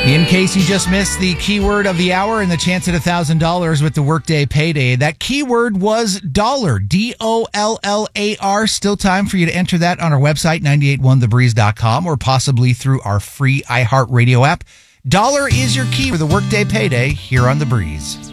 In case you just missed the keyword of the hour and the chance at $1,000 with the Workday Payday, that keyword was dollar, DOLLAR. Still time for you to enter that on our website, 981thebreeze.com, or possibly through our free iHeartRadio app. Dollar is your key for the Workday Payday here on The Breeze.